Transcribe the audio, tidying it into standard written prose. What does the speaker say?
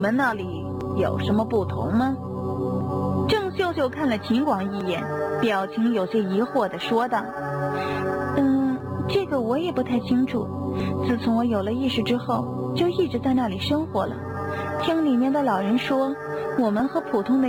们那里有什么不同吗？郑秀秀看了秦广一眼，表情有些疑惑地说道：这个我也不太清楚。自从我有了意识之后，就一直在那里生活了。听里面的老人说，我们和普通的